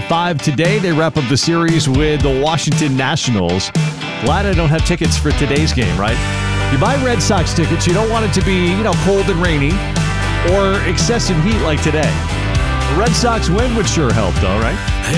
5 today. They wrap up the series with the Washington Nationals. Glad I don't have tickets for today's game, right? You buy Red Sox tickets, you don't want it to be, cold and rainy or excessive heat like today. The Red Sox win would sure help, though, right?